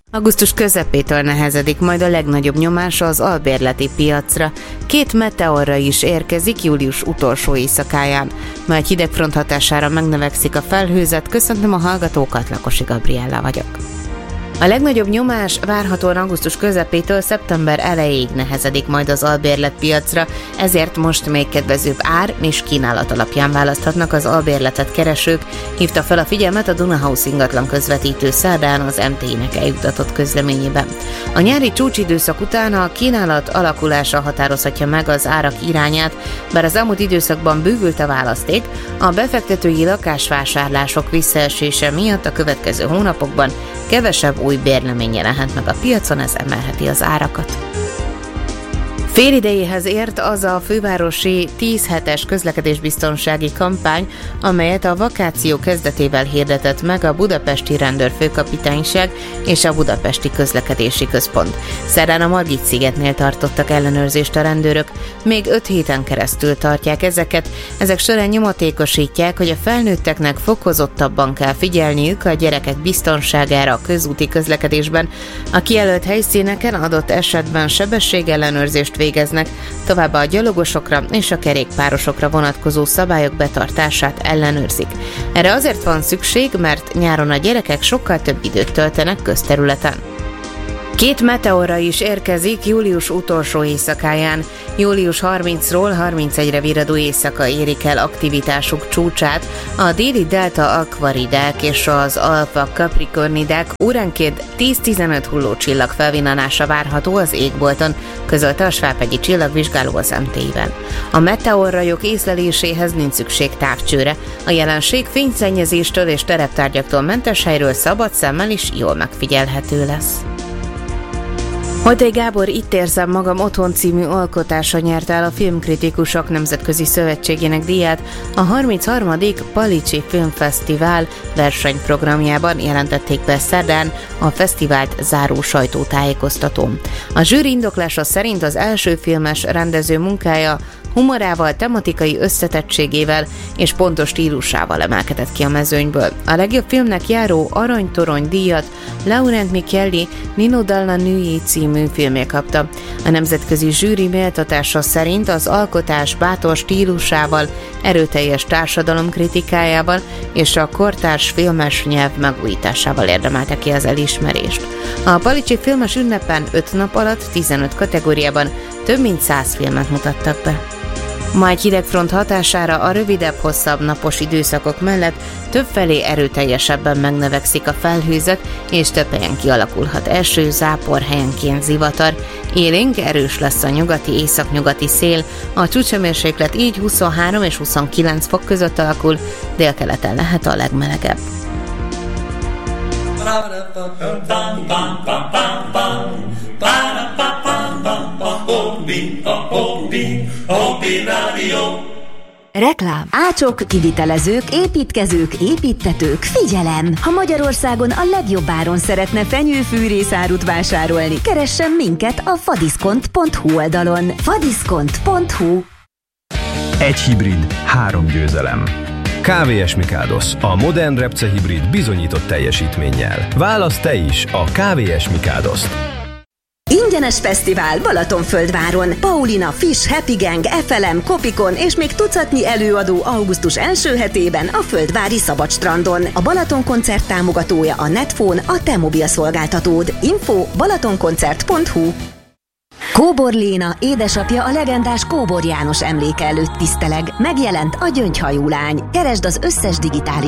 Augusztus közepétől nehezedik majd a legnagyobb nyomás az albérleti piacra. 2 meteorra is érkezik július utolsó éjszakáján. Majd hidegfront hatására megnövekszik a felhőzet. Köszöntöm a hallgatókat, Lakosi Gabriella vagyok. A legnagyobb nyomás várhatóan augusztus közepétől szeptember elejéig nehezedik majd az albérletpiacra, ezért most még kedvezőbb ár és kínálat alapján választhatnak az albérletet keresők, hívta fel a figyelmet a Dunahouse ingatlan közvetítő szerdán az MTI-nek eljutatott közleményében. A nyári csúcsidőszak után a kínálat alakulása határozhatja meg az árak irányát, bár az elmúlt időszakban bővült a választék, a befektetői lakásvásárlások visszaesése miatt a következő hónapokban kevesebb új bérlemény jelenthet meg a piacon, ez emelheti az árakat. Fél idejéhez ért az a fővárosi 10 hetes közlekedésbiztonsági kampány, amelyet a vakáció kezdetével hirdetett meg a Budapesti Rendőrfőkapitányság és a Budapesti Közlekedési Központ. Szerdán a Margit-szigetnél tartottak ellenőrzést a rendőrök, még 5 héten keresztül tartják ezeket. Ezek során nyomatékosítják, hogy a felnőtteknek fokozottabban kell figyelniük a gyerekek biztonságára a közúti közlekedésben. A kijelölt helyszíneken adott esetben sebességellenőrzést végeznek, továbbá a gyalogosokra és a kerékpárosokra vonatkozó szabályok betartását ellenőrzik. Erre azért van szükség, mert nyáron a gyerekek sokkal több időt töltenek közterületen. 2 meteorra is érkezik július utolsó éjszakáján. Július 30-ról 31-re virradó éjszaka érik el aktivitásuk csúcsát. A déli delta akvaridák és az alfa capricornidák óránként 10-15 hullócsillag felvillanása várható az égbolton, közölte a Svábhegyi Csillagvizsgáló az MTI-vel. A meteorrajok észleléséhez nincs szükség távcsőre. A jelenség fényszennyezéstől és tereptárgyaktól mentes helyről szabad szemmel is jól megfigyelhető lesz. Holtai Gábor Itt érzem magam otthon című alkotása nyerte el a Filmkritikusok Nemzetközi Szövetségének díját a 33. Palicsi Filmfesztivál versenyprogramjában, jelentették be szerdán a fesztivált záró sajtótájékoztatón. A zsűri indoklása szerint az első filmes rendező munkája humorával, tematikai összetettségével és pontos stílusával emelkedett ki a mezőnyből. A legjobb filmnek járó Aranytorony díjat Laurent Micheli Nino Dalla Nui című filmje kapta. A nemzetközi zsűri méltatása szerint az alkotás bátor stílusával, erőteljes társadalomkritikájával és a kortárs filmes nyelv megújításával érdemelte ki az elismerést. A Palicsi Filmes Ünnepen 5 nap alatt 15 kategóriában több mint 100 filmet mutattak be. Majd hidegfront hatására a rövidebb-hosszabb napos időszakok mellett többfelé erőteljesebben megnövekszik a felhőzet, és több helyen kialakulhat eső, zápor, helyenként zivatar. Élénk erős lesz a nyugati, északnyugati szél, a csúcshőmérséklet így 23 és 29 fok között alakul, délkeleten lehet a legmelegebb. Reklám. Ácsok, kivitelezők, építkezők, építtetők, figyelem! Ha Magyarországon a legjobb áron szeretne fenyőfűrészárut vásárolni, keressen minket a fadiszkont.hu oldalon. fadiszkont.hu. Egy hibrid, 3 győzelem. KVS Mikáldosz, a modern repce hibrid bizonyított teljesítménnyel. Válaszd te is a KVS Mikádoszt. Ingyenes fesztivál Balatonföldváron. Paulina, Fish, Happy Gang, FLM, Kopikon és még tucatnyi előadó augusztus első hetében a Földvári Szabadstrandon. A Balaton koncert támogatója a Netphone, a te mobil szolgáltatód. Info balatonkoncert.hu. Kóbor Léna, édesapja a legendás Kóbor János emléke előtt tiszteleg. Megjelent a Gyöngyhajú lány. Keresd az összes digitális